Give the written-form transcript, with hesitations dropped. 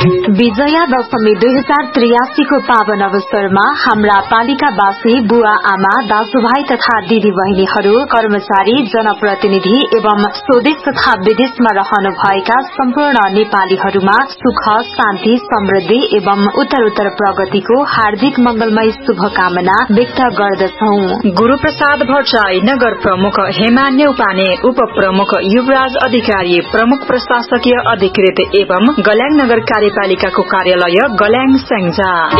विजया दशमी 2083 को पावन अवसरमा हाम्रा पालिकावासी बुवा आमा दाजुभाइ तथा दिदी बहिनीहरू कर्मचारी जनप्रतिनिधि एवं स्वदेश तथा विदेशमा रहनुभएका सम्पूर्ण नेपालीहरूमा सुख शान्ति समृद्धि एवं उत्तरोत्तर प्रगतिको हार्दिक मंगलमय शुभकामना व्यक्त गर्दछौ। गुरूप्रसाद भट्टराई, नगर प्रमुख हेमा नेउपाने, उप प्रमुख युवराज अधिकारी, प्रमुख प्रशासकीय अधिकृत एवं गल्याङ नगर कार्यपालिकाको कार्यालय गल्याङ स्याङ्जा।